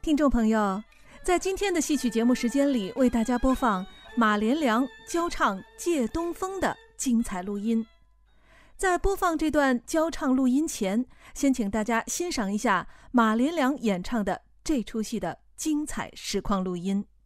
听众朋友，在今天的戏曲节目时间里，为大家播放马连良教唱《借东风》的精彩录音。在播放这段教唱录音前，先请大家欣赏一下马连良演唱的这出戏的精彩实况录音。